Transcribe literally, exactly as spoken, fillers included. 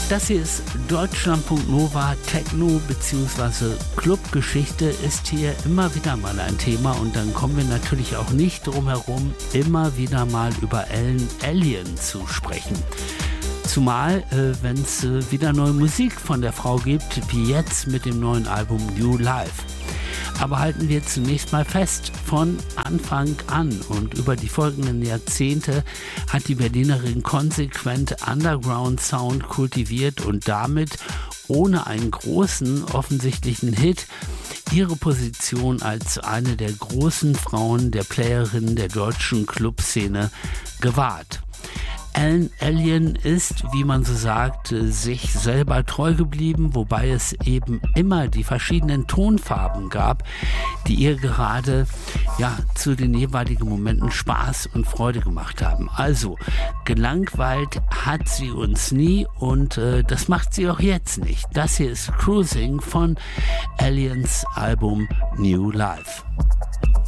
Das hier ist Deutschlandfunk Nova. Techno bzw. Clubgeschichte ist hier immer wieder mal ein Thema und dann kommen wir natürlich auch nicht drum herum, immer wieder mal über Ellen Allien zu sprechen. Zumal, äh, wenn es äh, wieder neue Musik von der Frau gibt, wie jetzt mit dem neuen Album New Life. Aber halten wir zunächst mal fest, von Anfang an und über die folgenden Jahrzehnte hat die Berlinerin konsequent Underground-Sound kultiviert und damit ohne einen großen offensichtlichen Hit ihre Position als eine der großen Frauen der Playerinnen der deutschen Clubszene gewahrt. Ellen Allien ist, wie man so sagt, sich selber treu geblieben, wobei es eben immer die verschiedenen Tonfarben gab, die ihr gerade ja, zu den jeweiligen Momenten Spaß und Freude gemacht haben. Also, gelangweilt hat sie uns nie und äh, das macht sie auch jetzt nicht. Das hier ist Cruising von Alliens Album New Life.